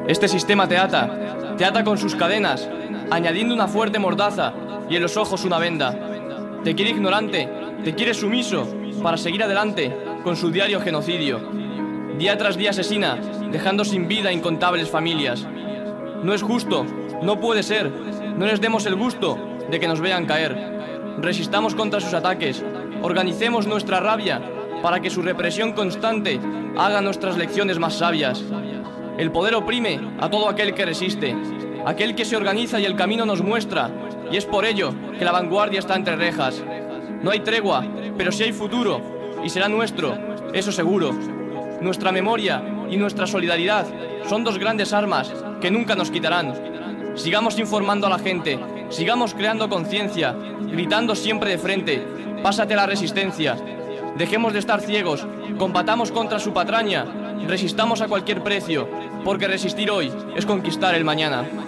Este sistema te ata con sus cadenas, añadiendo una fuerte mordaza y en los ojos una venda. Te quiere ignorante, te quiere sumiso, para seguir adelante con su diario genocidio. Día tras día asesina, dejando sin vida incontables familias. No es justo, no puede ser, no les demos el gusto de que nos vean caer. Resistamos contra sus ataques, organicemos nuestra rabia para que su represión constante haga nuestras lecciones más sabias. El poder oprime a todo aquel que resiste, aquel que se organiza y el camino nos muestra, y es por ello que la vanguardia está entre rejas. No hay tregua, pero sí hay futuro, y será nuestro, eso seguro. Nuestra memoria y nuestra solidaridad son dos grandes armas que nunca nos quitarán. Sigamos informando a la gente, sigamos creando conciencia, gritando siempre de frente, pásate a la resistencia. Dejemos de estar ciegos, combatamos contra su patraña, resistamos a cualquier precio, porque resistir hoy es conquistar el mañana.